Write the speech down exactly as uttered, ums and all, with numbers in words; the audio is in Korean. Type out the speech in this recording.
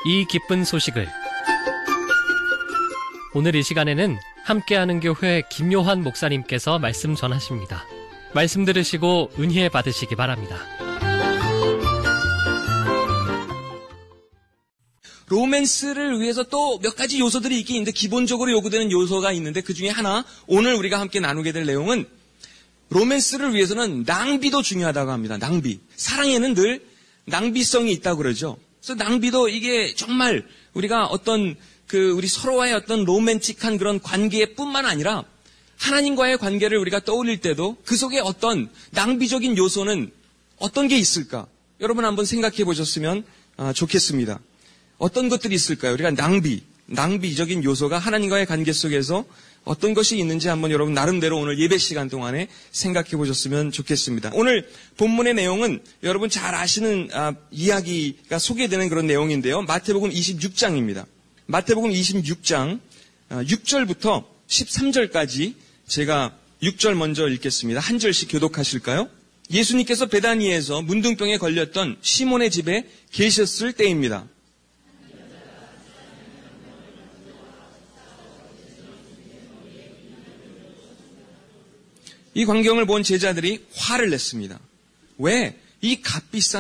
이 기쁜 소식을 오늘 이 시간에는 함께하는 교회 김요한 목사님께서 말씀 전하십니다. 말씀 들으시고 은혜 받으시기 바랍니다. 로맨스를 위해서 또 몇 가지 요소들이 있긴 있는데 기본적으로 요구되는 요소가 있는데 그 중에 하나 오늘 우리가 함께 나누게 될 내용은 로맨스를 위해서는 낭비도 중요하다고 합니다. 낭비. 사랑에는 늘 낭비성이 있다고 그러죠. 그래서 낭비도 이게 정말 우리가 어떤 그 우리 서로와의 어떤 로맨틱한 그런 관계뿐만 아니라 하나님과의 관계를 우리가 떠올릴 때도 그 속에 어떤 낭비적인 요소는 어떤 게 있을까? 여러분 한번 생각해 보셨으면 좋겠습니다. 어떤 것들이 있을까요? 우리가 낭비, 낭비적인 요소가 하나님과의 관계 속에서 어떤 것이 있는지 한번 여러분 나름대로 오늘 예배 시간 동안에 생각해 보셨으면 좋겠습니다. 오늘 본문의 내용은 여러분 잘 아시는 아, 이야기가 소개되는 그런 내용인데요. 마태복음 이십육 장입니다. 마태복음 이십육 장 아, 육 절부터 십삼 절까지 제가 육 절 먼저 읽겠습니다. 한 절씩 교독하실까요? 예수님께서 베다니에서 문둥병에 걸렸던 시몬의 집에 계셨을 때입니다. 이 광경을 본 제자들이 화를 냈습니다. 왜? 이 값비싼